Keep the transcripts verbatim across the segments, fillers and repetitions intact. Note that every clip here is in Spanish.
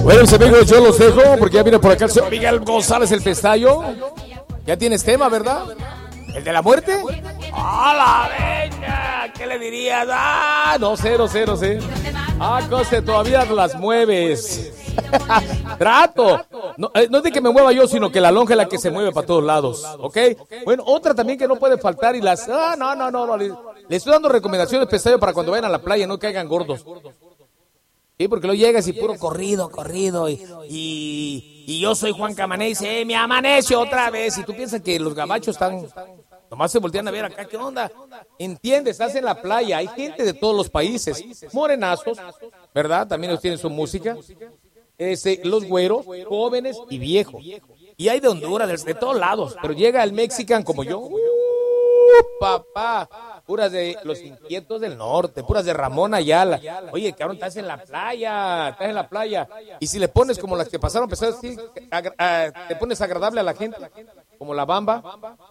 Bueno, mis amigos, yo los dejo porque ya viene por acá el señor Miguel González, el Pestayo. Ya tienes tema, ¿verdad? ¿El de la muerte? ¡Ah, la venga! ¿Qué le dirías? ¡Ah! No sé, no sé, no sé. Ah, Coste, todavía las mueves. Trato. No, eh, no es de que me mueva yo, sino que la lonja es la que se mueve para todos lados, ¿ok? Bueno, otra también que no puede faltar y las... Ah, no, no, no, no. Le, le estoy dando recomendaciones, Pestayo, para cuando vayan a la playa no caigan gordos. Sí, porque luego llegas y puro corrido, corrido, y, y, y yo soy Juan Camané y dice, eh, me amaneció otra vez, y tú piensas que los gabachos están, nomás se voltean a ver acá, ¿qué onda? ¿Entiendes? Estás en la playa, hay gente de todos los países, morenazos, ¿verdad? También ellos tienen su música, este, los güeros, jóvenes y viejos, y hay de Honduras, de, de todos lados, pero llega el mexican como yo, ¡uh, papá! Puras de los inquietos del norte, puras de Ramón Ayala. Oye, cabrón, estás en la playa, estás en la playa. Y si le pones como las que pasaron, pues, así, agra- ah, te pones agradable a la gente, como la Bamba,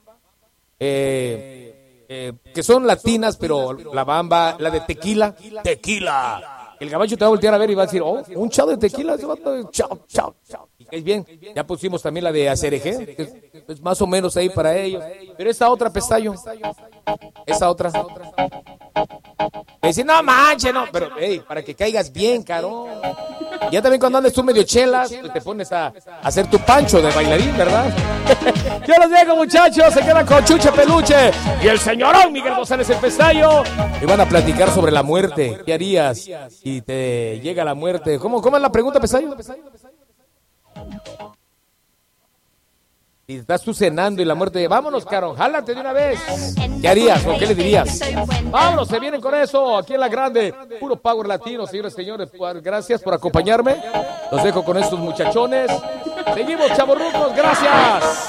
eh, eh, que son latinas, pero la Bamba, la de tequila, tequila. El gabacho te va a voltear a ver y va a decir, oh, un chao de tequila, ese vato, chao, chao, chao. Y es bien, ya pusimos también la de Acereje, que es, es más o menos ahí para ellos. Pero esta otra, Pestayo, esa otra. Me dice, no manches, no, pero, hey, para que caigas bien, caro. Ya también cuando andes tú medio chelas, pues te pones a, a hacer tu pancho de bailarín, ¿verdad? Yo los dejo, muchachos, se quedan con Chuche Peluche y el señorón Miguel González, el Pestayo. Y van a platicar sobre la muerte. ¿Qué harías si te llega la muerte? ¿Cómo, cómo es la pregunta, Pestayo? Si estás tú cenando y la muerte, vámonos, caro, jálate de una vez. ¿Qué harías o qué le dirías? Vámonos, se vienen con eso, aquí en La Grande, puro power latino, señores, señores. Gracias por acompañarme. Los dejo con estos muchachones. Seguimos, chavorrucos, gracias.